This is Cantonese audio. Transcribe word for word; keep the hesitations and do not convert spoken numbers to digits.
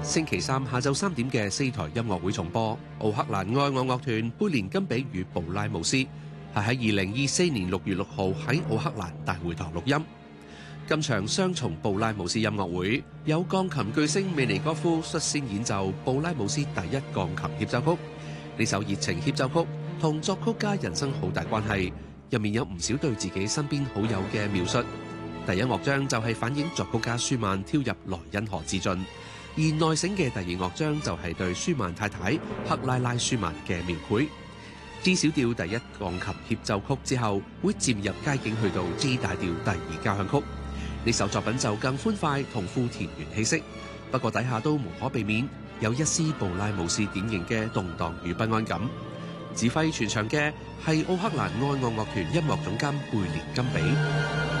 星期三下晝三點嘅四台音樂會重播，奧克蘭愛樂樂團貝連金比與布拉姆斯係喺二零二四年六月六號喺奧克蘭大會堂錄音。今場雙重布拉姆斯音樂會有鋼琴巨星美尼戈夫率先演奏布拉姆斯第一鋼琴協奏曲。呢首熱情協奏曲同作曲家人生好大關係，入面有唔少對自己身邊好友嘅描述。第一樂章就係反映作曲家舒曼跳入萊茵河自盡。而內省嘅第二樂章就係對舒曼太太克拉拉舒曼嘅描繪。G 小調第一鋼琴協奏曲之後，會漸入佳境去到 G 大調第二交響曲。呢首作品就更歡快同富田園氣息，不過底下都無可避免有一絲布拉姆斯典型嘅動盪與不安感。指揮全場嘅係奧克蘭愛樂樂團音樂總監貝連金比。